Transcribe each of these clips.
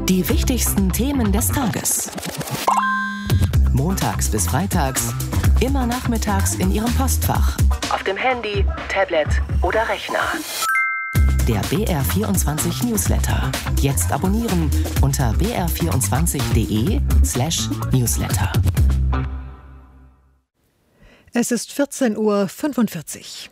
Die wichtigsten Themen des Tages. Montags bis freitags, immer nachmittags in Ihrem Postfach. Auf dem Handy, Tablet oder Rechner. Der BR24 Newsletter. Jetzt abonnieren unter br24.de/Newsletter. Es ist 14:45 Uhr.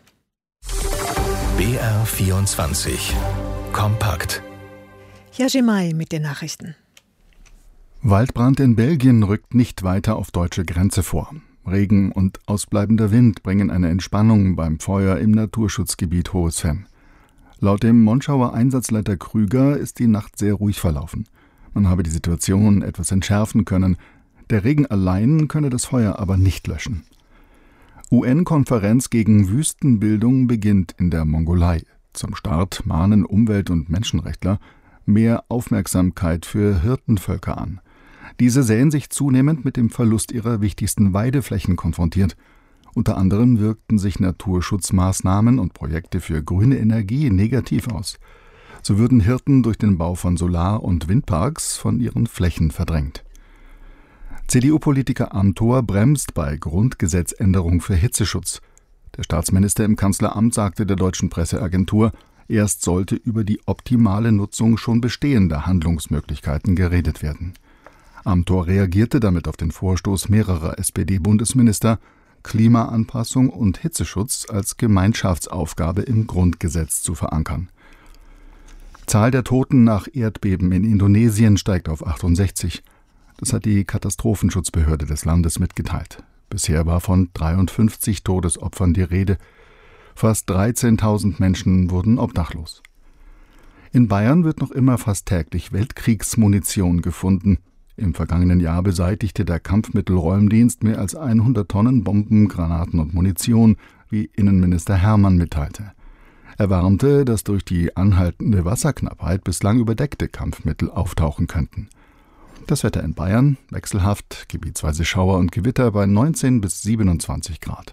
BR24 Kompakt. Yajimai mit den Nachrichten. Waldbrand in Belgien rückt nicht weiter auf deutsche Grenze vor. Regen und ausbleibender Wind bringen eine Entspannung beim Feuer im Naturschutzgebiet Hohes-Venn. Laut dem Monschauer Einsatzleiter Krüger ist die Nacht sehr ruhig verlaufen. Man habe die Situation etwas entschärfen können. Der Regen allein könne das Feuer aber nicht löschen. UN-Konferenz gegen Wüstenbildung beginnt in der Mongolei. Zum Start mahnen Umwelt- und Menschenrechtler mehr Aufmerksamkeit für Hirtenvölker an. Diese sähen sich zunehmend mit dem Verlust ihrer wichtigsten Weideflächen konfrontiert. Unter anderem wirkten sich Naturschutzmaßnahmen und Projekte für grüne Energie negativ aus. So würden Hirten durch den Bau von Solar- und Windparks von ihren Flächen verdrängt. CDU-Politiker Amthor bremst bei Grundgesetzänderung für Hitzeschutz. Der Staatsminister im Kanzleramt sagte der deutschen Presseagentur, erst sollte über die optimale Nutzung schon bestehender Handlungsmöglichkeiten geredet werden. Amthor reagierte damit auf den Vorstoß mehrerer SPD-Bundesminister, Klimaanpassung und Hitzeschutz als Gemeinschaftsaufgabe im Grundgesetz zu verankern. Zahl der Toten nach Erdbeben in Indonesien steigt auf 68. Das hat die Katastrophenschutzbehörde des Landes mitgeteilt. Bisher war von 53 Todesopfern die Rede. Fast 13.000 Menschen wurden obdachlos. In Bayern wird noch immer fast täglich Weltkriegsmunition gefunden. Im vergangenen Jahr beseitigte der Kampfmittelräumdienst mehr als 100 Tonnen Bomben, Granaten und Munition, wie Innenminister Hermann mitteilte. Er warnte, dass durch die anhaltende Wasserknappheit bislang überdeckte Kampfmittel auftauchen könnten. Das Wetter in Bayern wechselhaft, gebietsweise Schauer und Gewitter bei 19 bis 27 Grad.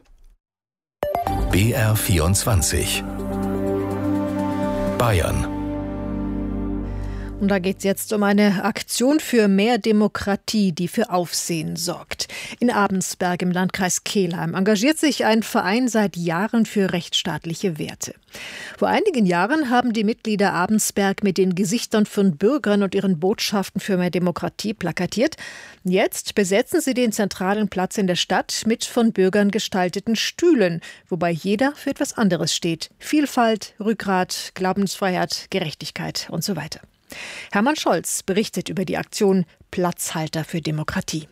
BR24 Bayern. Und da geht es jetzt um eine Aktion für mehr Demokratie, die für Aufsehen sorgt. In Abensberg im Landkreis Kelheim engagiert sich ein Verein seit Jahren für rechtsstaatliche Werte. Vor einigen Jahren haben die Mitglieder Abensberg mit den Gesichtern von Bürgern und ihren Botschaften für mehr Demokratie plakatiert. Jetzt besetzen sie den zentralen Platz in der Stadt mit von Bürgern gestalteten Stühlen, wobei jeder für etwas anderes steht. Vielfalt, Rückgrat, Glaubensfreiheit, Gerechtigkeit und so weiter. Hermann Scholz berichtet über die Aktion Platzhalter für Demokratie.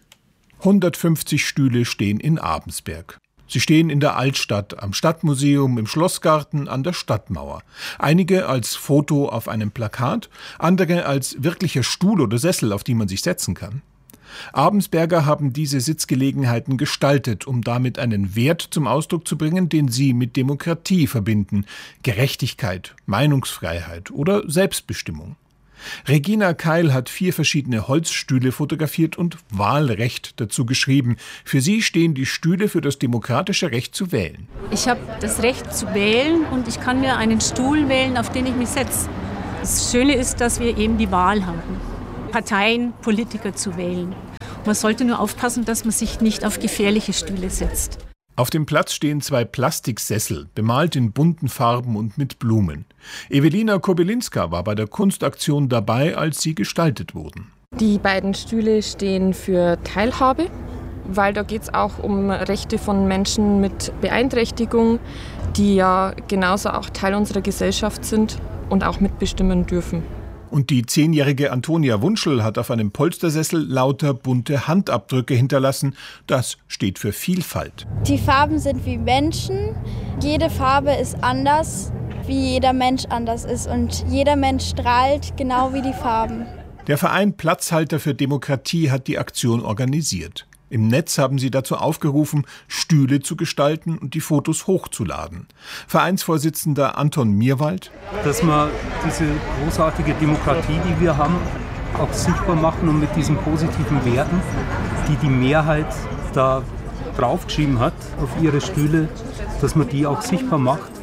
150 Stühle stehen in Abensberg. Sie stehen in der Altstadt, am Stadtmuseum, im Schlossgarten, an der Stadtmauer. Einige als Foto auf einem Plakat, andere als wirklicher Stuhl oder Sessel, auf die man sich setzen kann. Abensberger haben diese Sitzgelegenheiten gestaltet, um damit einen Wert zum Ausdruck zu bringen, den sie mit Demokratie verbinden: Gerechtigkeit, Meinungsfreiheit oder Selbstbestimmung. Regina Keil hat 4 verschiedene Holzstühle fotografiert und Wahlrecht dazu geschrieben. Für sie stehen die Stühle für das demokratische Recht zu wählen. Ich habe das Recht zu wählen und ich kann mir einen Stuhl wählen, auf den ich mich setze. Das Schöne ist, dass wir eben die Wahl haben, Parteien, Politiker zu wählen. Man sollte nur aufpassen, dass man sich nicht auf gefährliche Stühle setzt. Auf dem Platz stehen 2 Plastiksessel, bemalt in bunten Farben und mit Blumen. Ewelina Kobylinska war bei der Kunstaktion dabei, als sie gestaltet wurden. Die beiden Stühle stehen für Teilhabe, weil da geht es auch um Rechte von Menschen mit Beeinträchtigung, die ja genauso auch Teil unserer Gesellschaft sind und auch mitbestimmen dürfen. Und die 10-jährige Antonia Wunschel hat auf einem Polstersessel lauter bunte Handabdrücke hinterlassen. Das steht für Vielfalt. Die Farben sind wie Menschen. Jede Farbe ist anders, wie jeder Mensch anders ist. Und jeder Mensch strahlt genau wie die Farben. Der Verein Platzhalter für Demokratie hat die Aktion organisiert. Im Netz haben sie dazu aufgerufen, Stühle zu gestalten und die Fotos hochzuladen. Vereinsvorsitzender Anton Mierwald: Dass wir diese großartige Demokratie, die wir haben, auch sichtbar machen und mit diesen positiven Werten, die die Mehrheit da draufgeschrieben hat auf ihre Stühle, dass man die auch sichtbar macht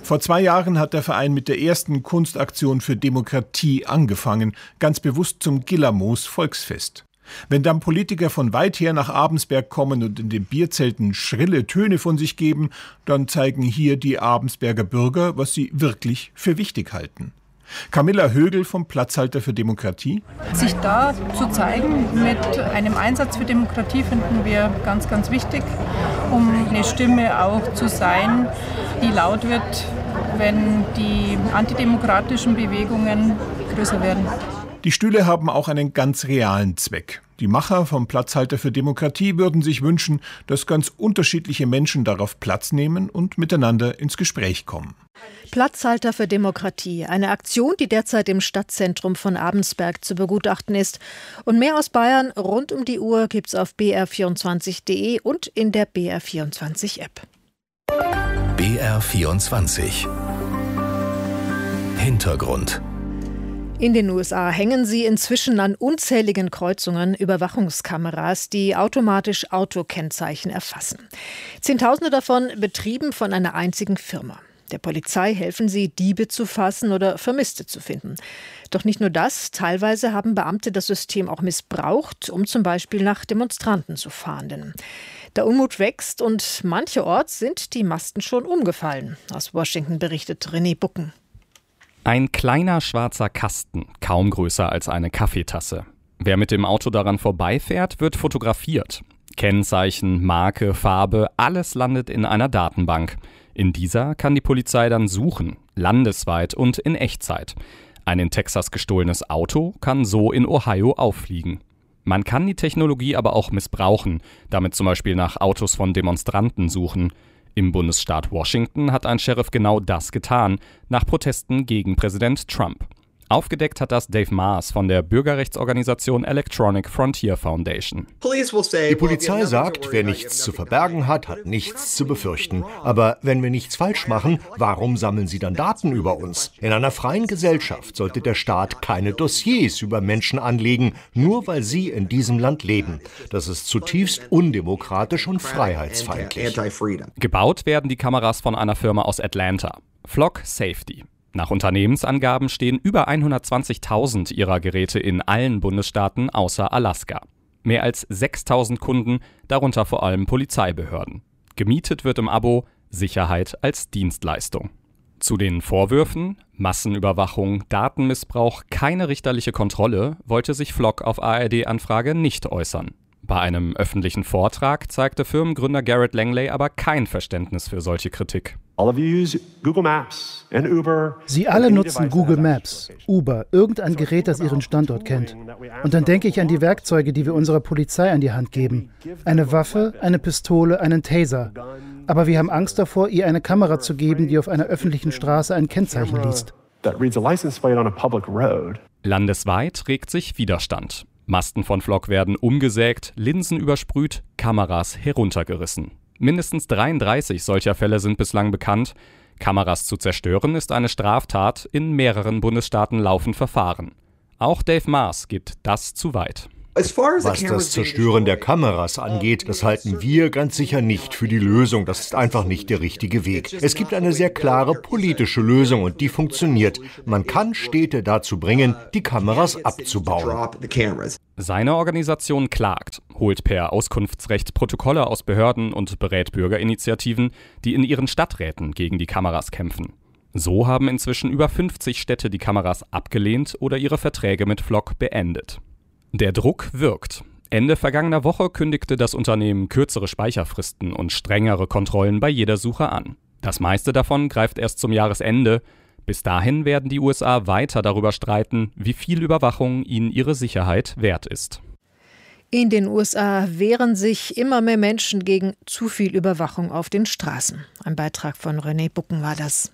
Vor 2 Jahren hat der Verein mit der ersten Kunstaktion für Demokratie angefangen, ganz bewusst zum Gillermoos Volksfest. Wenn dann Politiker von weit her nach Abensberg kommen und in den Bierzelten schrille Töne von sich geben, dann zeigen hier die Abensberger Bürger, was sie wirklich für wichtig halten. Camilla Högel vom Platzhalter für Demokratie. Sich da zu zeigen mit einem Einsatz für Demokratie finden wir ganz, ganz wichtig, um eine Stimme auch zu sein, die laut wird, wenn die antidemokratischen Bewegungen größer werden. Die Stühle haben auch einen ganz realen Zweck. Die Macher vom Platzhalter für Demokratie würden sich wünschen, dass ganz unterschiedliche Menschen darauf Platz nehmen und miteinander ins Gespräch kommen. Platzhalter für Demokratie, eine Aktion, die derzeit im Stadtzentrum von Abensberg zu begutachten ist. Und mehr aus Bayern rund um die Uhr gibt's auf br24.de und in der BR24-App. BR24 Hintergrund. In den USA hängen sie inzwischen an unzähligen Kreuzungen Überwachungskameras, die automatisch Autokennzeichen erfassen. Zehntausende davon betrieben von einer einzigen Firma. Der Polizei helfen sie, Diebe zu fassen oder Vermisste zu finden. Doch nicht nur das, teilweise haben Beamte das System auch missbraucht, um zum Beispiel nach Demonstranten zu fahnden. Der Unmut wächst und mancherorts sind die Masten schon umgefallen. Aus Washington berichtet René Bucken. Ein kleiner schwarzer Kasten, kaum größer als eine Kaffeetasse. Wer mit dem Auto daran vorbeifährt, wird fotografiert. Kennzeichen, Marke, Farbe, alles landet in einer Datenbank. In dieser kann die Polizei dann suchen, landesweit und in Echtzeit. Ein in Texas gestohlenes Auto kann so in Ohio auffliegen. Man kann die Technologie aber auch missbrauchen, damit zum Beispiel nach Autos von Demonstranten suchen. Im Bundesstaat Washington hat ein Sheriff genau das getan, nach Protesten gegen Präsident Trump. Aufgedeckt hat das Dave Maas von der Bürgerrechtsorganisation Electronic Frontier Foundation. Die Polizei sagt, wer nichts zu verbergen hat, hat nichts zu befürchten. Aber wenn wir nichts falsch machen, warum sammeln sie dann Daten über uns? In einer freien Gesellschaft sollte der Staat keine Dossiers über Menschen anlegen, nur weil sie in diesem Land leben. Das ist zutiefst undemokratisch und freiheitsfeindlich. Gebaut werden die Kameras von einer Firma aus Atlanta, Flock Safety. Nach Unternehmensangaben stehen über 120.000 ihrer Geräte in allen Bundesstaaten außer Alaska. Mehr als 6.000 Kunden, darunter vor allem Polizeibehörden. Gemietet wird im Abo Sicherheit als Dienstleistung. Zu den Vorwürfen, Massenüberwachung, Datenmissbrauch, keine richterliche Kontrolle, wollte sich Flock auf ARD-Anfrage nicht äußern. Bei einem öffentlichen Vortrag zeigte Firmengründer Garrett Langley aber kein Verständnis für solche Kritik. Sie alle nutzen Google Maps, Uber, irgendein Gerät, das ihren Standort kennt. Und dann denke ich an die Werkzeuge, die wir unserer Polizei an die Hand geben. Eine Waffe, eine Pistole, einen Taser. Aber wir haben Angst davor, ihr eine Kamera zu geben, die auf einer öffentlichen Straße ein Kennzeichen liest. Landesweit regt sich Widerstand. Masten von Flock werden umgesägt, Linsen übersprüht, Kameras heruntergerissen. Mindestens 33 solcher Fälle sind bislang bekannt. Kameras zu zerstören ist eine Straftat, in mehreren Bundesstaaten laufen Verfahren. Auch Dave Maas geht das zu weit. Was das Zerstören der Kameras angeht, das halten wir ganz sicher nicht für die Lösung. Das ist einfach nicht der richtige Weg. Es gibt eine sehr klare politische Lösung und die funktioniert. Man kann Städte dazu bringen, die Kameras abzubauen. Seine Organisation klagt, holt per Auskunftsrecht Protokolle aus Behörden und berät Bürgerinitiativen, die in ihren Stadträten gegen die Kameras kämpfen. So haben inzwischen über 50 Städte die Kameras abgelehnt oder ihre Verträge mit Flock beendet. Der Druck wirkt. Ende vergangener Woche kündigte das Unternehmen kürzere Speicherfristen und strengere Kontrollen bei jeder Suche an. Das meiste davon greift erst zum Jahresende. Bis dahin werden die USA weiter darüber streiten, wie viel Überwachung ihnen ihre Sicherheit wert ist. In den USA wehren sich immer mehr Menschen gegen zu viel Überwachung auf den Straßen. Ein Beitrag von René Bucken war das.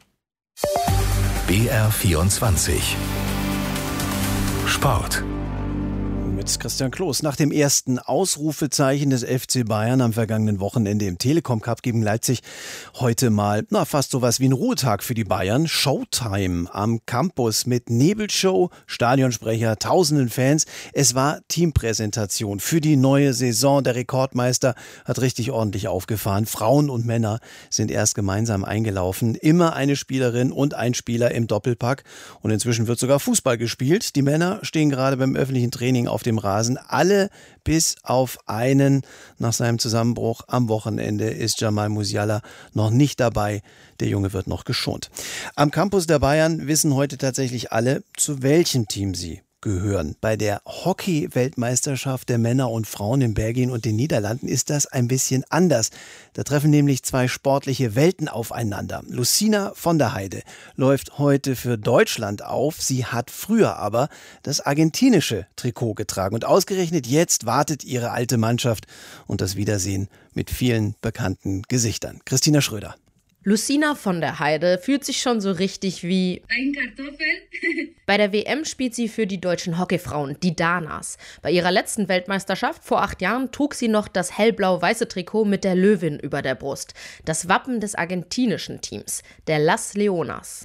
BR24 Sport. Mit mit Christian Kloß. Nach dem ersten Ausrufezeichen des FC Bayern am vergangenen Wochenende im Telekom Cup gegen Leipzig heute mal fast sowas wie ein Ruhetag für die Bayern. Showtime am Campus mit Nebelshow, Stadionsprecher, tausenden Fans. Es war Teampräsentation für die neue Saison. Der Rekordmeister hat richtig ordentlich aufgefahren. Frauen und Männer sind erst gemeinsam eingelaufen. Immer eine Spielerin und ein Spieler im Doppelpack. Und inzwischen wird sogar Fußball gespielt. Die Männer stehen gerade beim öffentlichen Training auf dem Rasen. Alle bis auf einen. Nach seinem Zusammenbruch am Wochenende ist Jamal Musiala noch nicht dabei. Der Junge wird noch geschont. Am Campus der Bayern wissen heute tatsächlich alle, zu welchem Team sie gehören. Bei der Hockey-Weltmeisterschaft der Männer und Frauen in Belgien und den Niederlanden ist das ein bisschen anders. Da treffen nämlich zwei sportliche Welten aufeinander. Lucina von der Heide läuft heute für Deutschland auf. Sie hat früher aber das argentinische Trikot getragen. Und ausgerechnet jetzt wartet ihre alte Mannschaft und das Wiedersehen mit vielen bekannten Gesichtern. Christina Schröder. Lucina von der Heide fühlt sich schon so richtig wie ein Kartoffel. Bei der WM spielt sie für die deutschen Hockeyfrauen, die Danas. Bei ihrer letzten Weltmeisterschaft vor 8 Jahren trug sie noch das hellblau-weiße Trikot mit der Löwin über der Brust. Das Wappen des argentinischen Teams, der Las Leonas.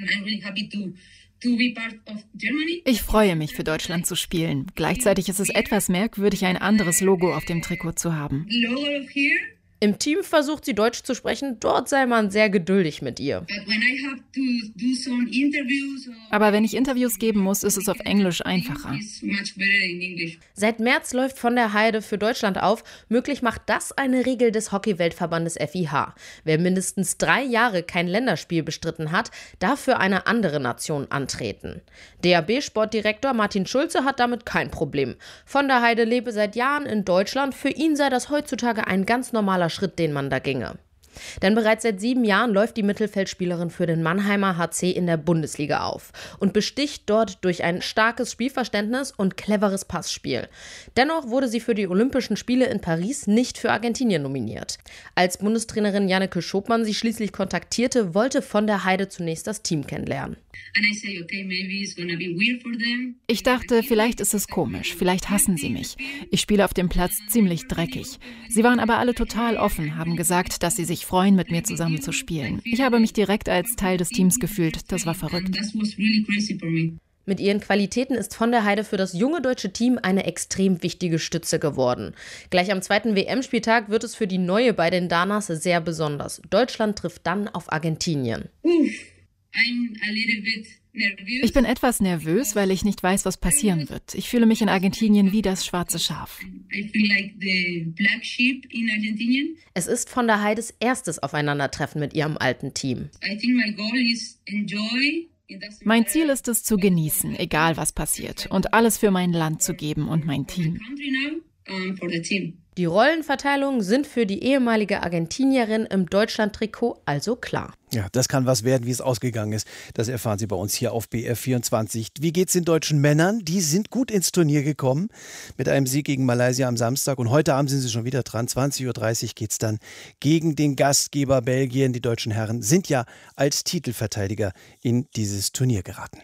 Ich freue mich, für Deutschland zu spielen. Gleichzeitig ist es etwas merkwürdig, ein anderes Logo auf dem Trikot zu haben. Im Team versucht sie Deutsch zu sprechen, dort sei man sehr geduldig mit ihr. Aber wenn ich Interviews geben muss, ist es auf Englisch einfacher. Seit März läuft von der Heide für Deutschland auf. Möglich macht das eine Regel des Hockey-Weltverbandes FIH. Wer mindestens 3 Jahre kein Länderspiel bestritten hat, darf für eine andere Nation antreten. DAB-Sportdirektor Martin Schulze hat damit kein Problem. Von der Heide lebe seit Jahren in Deutschland. Für ihn sei das heutzutage ein ganz normaler Schritt, den man da ginge. Denn bereits seit 7 Jahren läuft die Mittelfeldspielerin für den Mannheimer HC in der Bundesliga auf und besticht dort durch ein starkes Spielverständnis und cleveres Passspiel. Dennoch wurde sie für die Olympischen Spiele in Paris nicht für Argentinien nominiert. Als Bundestrainerin Janneke Schopmann sie schließlich kontaktierte, wollte von der Heide zunächst das Team kennenlernen. Ich dachte, vielleicht ist es komisch, vielleicht hassen sie mich. Ich spiele auf dem Platz ziemlich dreckig. Sie waren aber alle total offen, haben gesagt, dass sie sich freuen, mit mir zusammen zu spielen. Ich habe mich direkt als Teil des Teams gefühlt. Das war verrückt. Mit ihren Qualitäten ist von der Heide für das junge deutsche Team eine extrem wichtige Stütze geworden. Gleich am 2. WM-Spieltag wird es für die Neue bei den Danas sehr besonders. Deutschland trifft dann auf Argentinien. Ich bin etwas nervös, weil ich nicht weiß, was passieren wird. Ich fühle mich in Argentinien wie das schwarze Schaf. Es ist von der Heides erstes Aufeinandertreffen mit ihrem alten Team. Mein Ziel ist es, zu genießen, egal was passiert, und alles für mein Land zu geben und mein Team. Die Rollenverteilungen sind für die ehemalige Argentinierin im Deutschland-Trikot also klar. Ja, das kann was werden, wie es ausgegangen ist. Das erfahren Sie bei uns hier auf BR24. Wie geht's den deutschen Männern? Die sind gut ins Turnier gekommen mit einem Sieg gegen Malaysia am Samstag. Und heute Abend sind sie schon wieder dran. 20:30 Uhr geht's dann gegen den Gastgeber Belgien. Die deutschen Herren sind ja als Titelverteidiger in dieses Turnier geraten.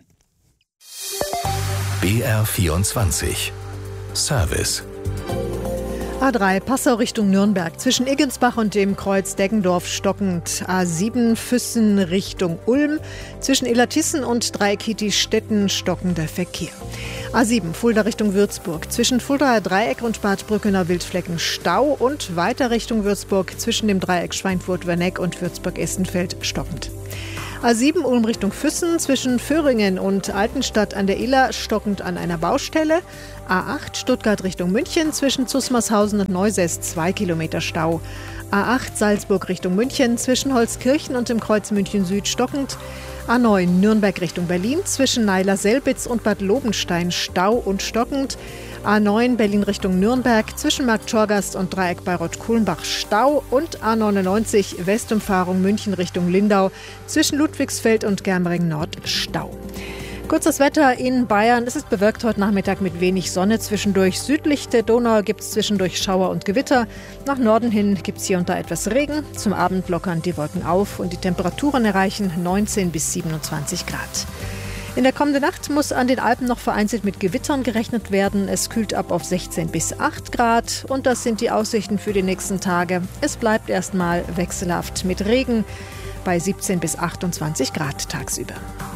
BR24 Service. A3 Passau Richtung Nürnberg, zwischen Iggensbach und dem Kreuz Deggendorf stockend. A7 Füssen Richtung Ulm, zwischen Illertissen und Dreieckiti-Stetten stockender Verkehr. A7 Fulda Richtung Würzburg, zwischen Fuldaer Dreieck und Bad Brückener Wildflecken Stau und weiter Richtung Würzburg, zwischen dem Dreieck Schweinfurt-Werneck und Würzburg-Essenfeld stockend. A7 Ulm Richtung Füssen, zwischen Föhringen und Altenstadt an der Iller stockend an einer Baustelle. A8 Stuttgart Richtung München, zwischen Zusmarshausen und Neusäß 2 Kilometer Stau. A8 Salzburg Richtung München, zwischen Holzkirchen und dem Kreuz München Süd stockend. A9 Nürnberg Richtung Berlin, zwischen Naila-Selbitz und Bad Lobenstein Stau und stockend. A9 Berlin Richtung Nürnberg, zwischen Marktschorgast und Dreieck Bayreuth-Kulmbach Stau und A99 Westumfahrung München Richtung Lindau, zwischen Ludwigsfeld und Germering Nord Stau. Kurz das Wetter in Bayern. Es ist bewölkt heute Nachmittag mit wenig Sonne zwischendurch. Südlich der Donau gibt es zwischendurch Schauer und Gewitter. Nach Norden hin gibt es hier und da etwas Regen. Zum Abend lockern die Wolken auf und die Temperaturen erreichen 19 bis 27 Grad. In der kommenden Nacht muss an den Alpen noch vereinzelt mit Gewittern gerechnet werden. Es kühlt ab auf 16 bis 8 Grad. Und das sind die Aussichten für die nächsten Tage. Es bleibt erstmal wechselhaft mit Regen bei 17 bis 28 Grad tagsüber.